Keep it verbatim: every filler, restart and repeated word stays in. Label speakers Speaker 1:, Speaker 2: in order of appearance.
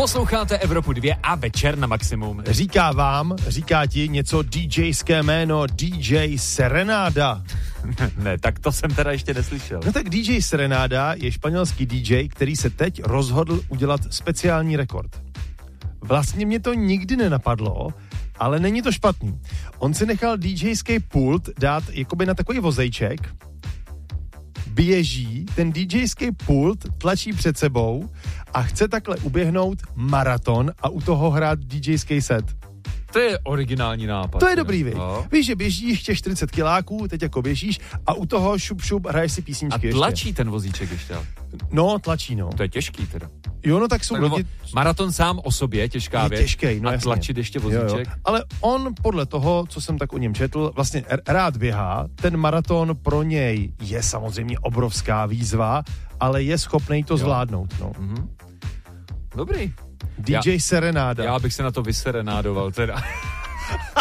Speaker 1: Posloucháte Evropu dva a večer na maximum.
Speaker 2: Říká vám, říká ti něco DJské jméno D J Serenáda.
Speaker 1: Ne, tak to jsem teda ještě neslyšel.
Speaker 2: No tak D J Serenáda je španělský D J, který se teď rozhodl udělat speciální rekord. Vlastně mě to nikdy nenapadlo, ale není to špatný. On si nechal DJský pult dát jakoby na takový vozejček, běží, ten DJský pult tlačí před sebou a chce takhle uběhnout maraton a u toho hrát DJský set.
Speaker 1: To je originální nápad.
Speaker 2: To je dobrý, vy.
Speaker 1: No.
Speaker 2: Víš, že běžíš těch čtyřicet kiláků, teď jako běžíš a u toho šup šup hraješ si písničky.
Speaker 1: A tlačí
Speaker 2: ještě.
Speaker 1: ten vozíček ještě.
Speaker 2: No, tlačí, no.
Speaker 1: To je těžký teda.
Speaker 2: Jo, no tak jsou
Speaker 1: tak
Speaker 2: lidi...
Speaker 1: Maraton sám o sobě, těžká
Speaker 2: je
Speaker 1: věc.
Speaker 2: Těžkej, no
Speaker 1: a
Speaker 2: jasně.
Speaker 1: tlačit ještě vozíček. Jo, jo.
Speaker 2: Ale on podle toho, co jsem tak o něm četl, vlastně rád běhá. Ten maraton pro něj je samozřejmě obrovská výzva, ale je schopnej to jo. zvládnout, no.
Speaker 1: Mm-hmm. Dobrý.
Speaker 2: D J já, Serenáda.
Speaker 1: Já bych se na to vyserenádoval teda.